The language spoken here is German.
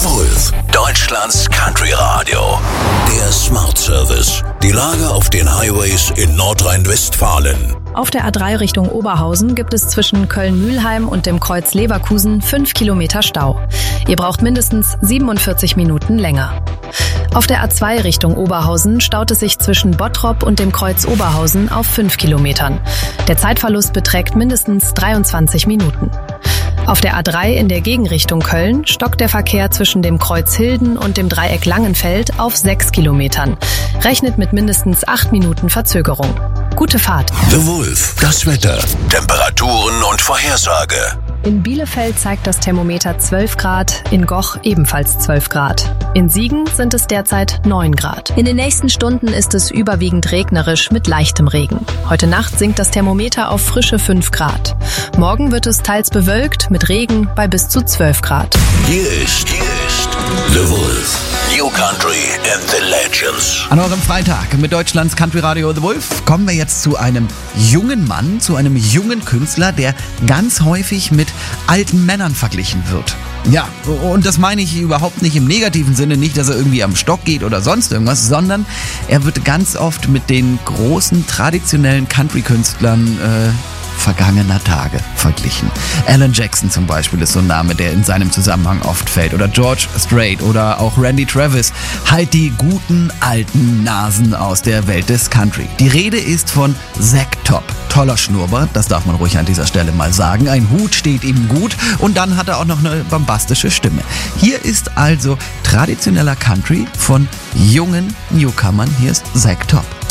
The Wolf, Deutschlands Country Radio. Der Smart Service. Die Lage auf den Highways in Nordrhein-Westfalen. Auf der A3 Richtung Oberhausen gibt es zwischen Köln-Mühlheim und dem Kreuz Leverkusen 5 Kilometer Stau. Ihr braucht mindestens 47 Minuten länger. Auf der A2 Richtung Oberhausen staut es sich zwischen Bottrop und dem Kreuz Oberhausen auf 5 Kilometern. Der Zeitverlust beträgt mindestens 23 Minuten. Auf der A3 in der Gegenrichtung Köln stockt der Verkehr zwischen dem Kreuz Hilden und dem Dreieck Langenfeld auf 6 Kilometern. Rechnet mit mindestens 8 Minuten Verzögerung. Gute Fahrt. The Wolf, das Wetter, Temperaturen und Vorhersage. In Bielefeld zeigt das Thermometer 12 Grad, in Goch ebenfalls 12 Grad. In Siegen sind es derzeit 9 Grad. In den nächsten Stunden ist es überwiegend regnerisch mit leichtem Regen. Heute Nacht sinkt das Thermometer auf frische 5 Grad. Morgen wird es teils bewölkt mit Regen bei bis zu 12 Grad. Hier ist The Wolf, New Country and the Legends. An eurem Freitag mit Deutschlands Country Radio The Wolf kommen wir jetzt zu einem jungen Mann, zu einem jungen Künstler, der ganz häufig mit alten Männern verglichen wird. Ja, und das meine ich überhaupt nicht im negativen Sinne, nicht, dass er irgendwie am Stock geht oder sonst irgendwas, sondern er wird ganz oft mit den großen traditionellen Country-Künstlern vergangener Tage verglichen. Alan Jackson zum Beispiel ist so ein Name, der in seinem Zusammenhang oft fällt. Oder George Strait oder auch Randy Travis. Halt die guten alten Nasen aus der Welt des Country. Die Rede ist von Zack Top. Toller Schnurrbart, das darf man ruhig an dieser Stelle mal sagen. Ein Hut steht ihm gut und dann hat er auch noch eine bombastische Stimme. Hier ist also traditioneller Country von jungen Newcomern. Hier ist Zack Top.